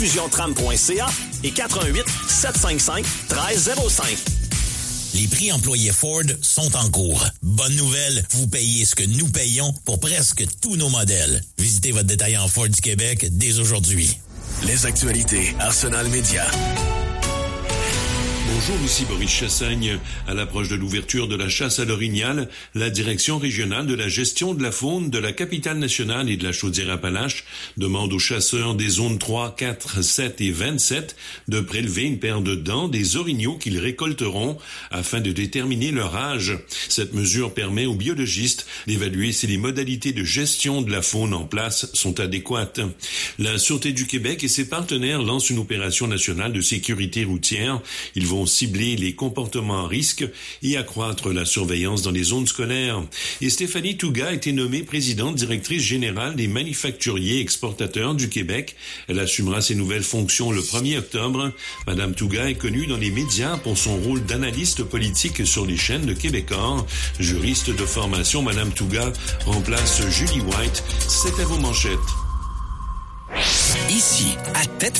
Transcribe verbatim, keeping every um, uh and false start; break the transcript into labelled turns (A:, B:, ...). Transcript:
A: fusion tram point c a et quatre un huit sept cinq cinq un trois zéro cinq.
B: Les prix employés Ford sont en cours. Bonne nouvelle, vous payez ce que nous payons pour presque tous nos modèles. Visitez votre détaillant Ford du Québec dès aujourd'hui.
A: Les actualités Arsenal Média.
C: Bonjour, ici Boris Chassagne. À l'approche de l'ouverture de la chasse à l'orignal, la Direction régionale de la gestion de la faune de la capitale nationale et de la Chaudière-Appalaches demande aux chasseurs des zones trois, quatre, sept et vingt-sept de prélever une paire de dents des orignaux qu'ils récolteront afin de déterminer leur âge. Cette mesure permet aux biologistes d'évaluer si les modalités de gestion de la faune en place sont adéquates. La Sûreté du Québec et ses partenaires lancent une opération nationale de sécurité routière. Ils vont cibler les comportements à risque et accroître la surveillance dans les zones scolaires. Et Stéphanie Touga a été nommée présidente directrice générale des manufacturiers exportateurs du Québec. Elle assumera ses nouvelles fonctions le premier octobre. Madame Touga est connue dans les médias pour son rôle d'analyste politique sur les chaînes de Québecor. Juriste de formation, Madame Touga remplace Julie White. C'était vos manchettes.
D: Ici, à Tête